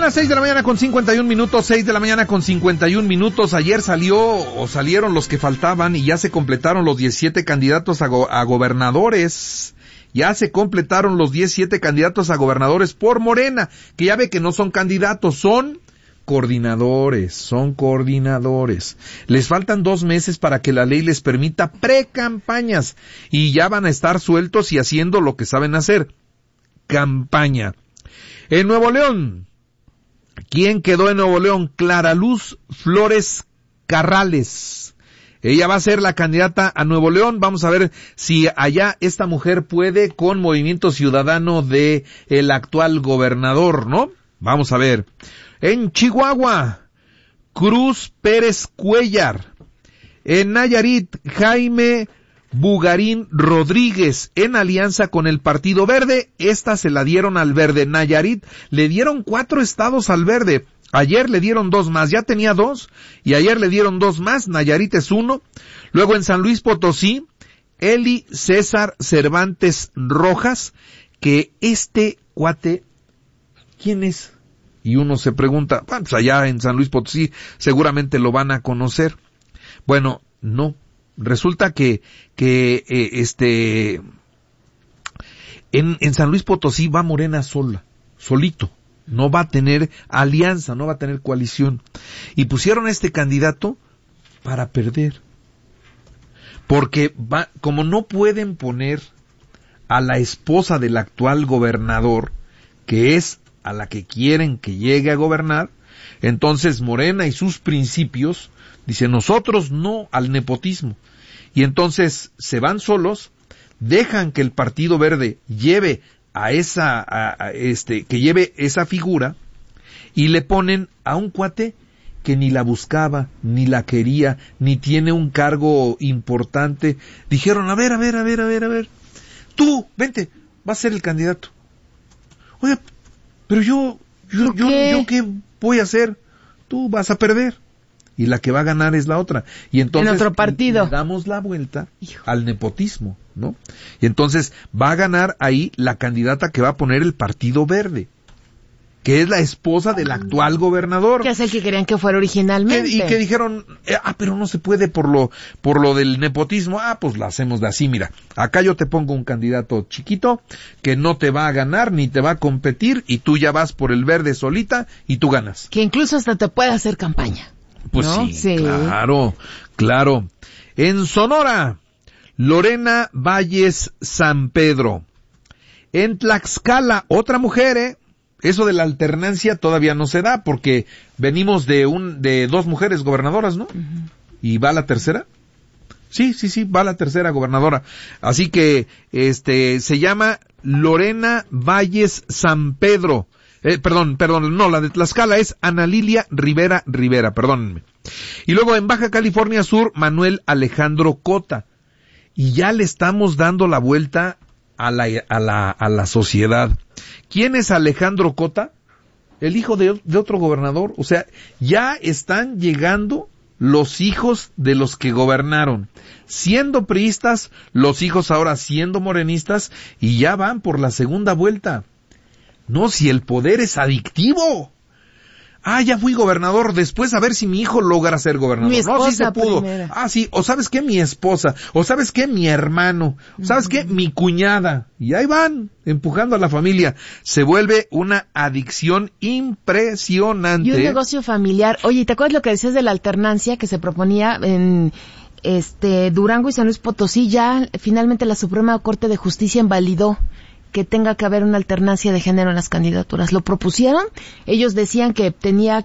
las 6 de la mañana con 51 minutos, 6 de la mañana con 51 minutos. Ayer salieron los que faltaban y ya se completaron los 17 candidatos a gobernadores. Ya se completaron los 17 candidatos a gobernadores por Morena, que ya ve que no son candidatos, son coordinadores. Les faltan 2 meses para que la ley les permita precampañas y ya van a estar sueltos y haciendo lo que saben hacer, campaña. En Nuevo León, ¿quién quedó en Nuevo León? Clara Luz Flores Carrales. Ella va a ser la candidata a Nuevo León. Vamos a ver si allá esta mujer puede con Movimiento Ciudadano de el actual gobernador, ¿no? Vamos a ver. En Chihuahua, Cruz Pérez Cuellar. En Nayarit, Jaime Bugarín Rodríguez, en alianza con el Partido Verde. Esta se la dieron al Verde. Nayarit le dieron 4 estados al Verde. Ayer le dieron 2 más, ya tenía 2, y ayer le dieron 2 más, Nayarit es 1. Luego en San Luis Potosí, Eli César Cervantes Rojas, que este cuate, ¿quién es? Y uno se pregunta, bueno, pues allá en San Luis Potosí seguramente lo van a conocer. Bueno, no. Resulta que en San Luis Potosí va Morena solito. No va a tener alianza, no va a tener coalición. Y pusieron a este candidato para perder. Porque como no pueden poner a la esposa del actual gobernador, que es a la que quieren que llegue a gobernar, entonces Morena y sus principios dicen nosotros no al nepotismo. Y entonces se van solos, dejan que el Partido Verde lleve que lleve esa figura y le ponen a un cuate que ni la buscaba, ni la quería, ni tiene un cargo importante. Dijeron, a ver, tú, vente, vas a ser el candidato. Oye, pero yo ¿qué voy a hacer? Tú vas a perder. Y la que va a ganar es la otra. Y entonces en otro partido le damos la vuelta al nepotismo, ¿no? Y entonces va a ganar ahí la candidata que va a poner el Partido Verde, que es la esposa del actual gobernador. Que es el que querían que fuera originalmente. Y que dijeron, pero no se puede por lo del nepotismo. Pues la hacemos de así, mira. Acá yo te pongo un candidato chiquito que no te va a ganar ni te va a competir y tú ya vas por el Verde solita y tú ganas. Que incluso hasta te puede hacer campaña. Pues ¿no? sí, claro. En Sonora, Lorena Valles San Pedro. En Tlaxcala, otra mujer, Eso de la alternancia todavía no se da porque venimos de 2 mujeres gobernadoras, ¿no? Uh-huh. ¿Y va la tercera? Sí, va la tercera gobernadora. Así que, se llama Lorena Valles San Pedro. Perdón, no, la de Tlaxcala es Ana Lilia Rivera, perdónenme. Y luego en Baja California Sur, Manuel Alejandro Cota. Y ya le estamos dando la vuelta a la sociedad. ¿Quién es Alejandro Cota? El hijo de otro gobernador. O sea, ya están llegando los hijos de los que gobernaron. Siendo priistas, los hijos ahora siendo morenistas, y ya van por la segunda vuelta. No, si el poder es adictivo. Ya fui gobernador, después a ver si mi hijo logra ser gobernador. Mi esposa, no, sí se pudo. Primera. Sí, o ¿sabes qué? Mi esposa, o ¿sabes qué? Mi hermano, ¿sabes qué? Mi cuñada. Y ahí van, empujando a la familia. Se vuelve una adicción impresionante. Y un negocio familiar. Oye, ¿te acuerdas lo que decías de la alternancia que se proponía en Durango y San Luis Potosí? Ya finalmente la Suprema Corte de Justicia invalidó que tenga que haber una alternancia de género en las candidaturas. Lo propusieron, ellos decían que tenía